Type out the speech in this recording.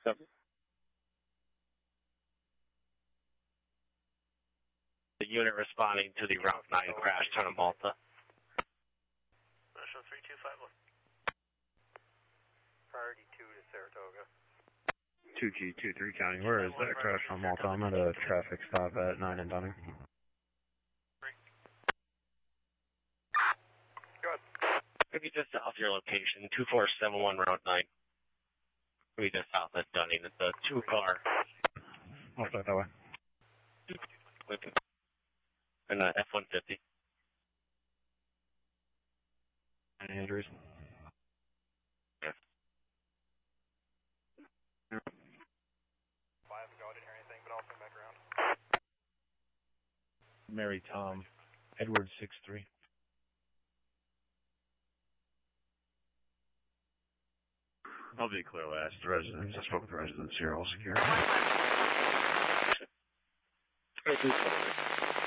The unit responding to the Route 9 crash, town of Malta. Special 3251. Priority 2 to Saratoga. 2G23 County, where is that crash on Malta? I'm at a traffic stop at 9 and Dunning. Go ahead. Maybe just south of your location, 2471 Route 9. Maybe just south of Dunning. It's a 2-car. I'll start that way. And an F-150. Any injuries? Yeah. I haven't got in or anything, but I'll come back around. Mary Tom, Edward 63. I'll be clear last. The residents, I spoke with the residents here, all secure.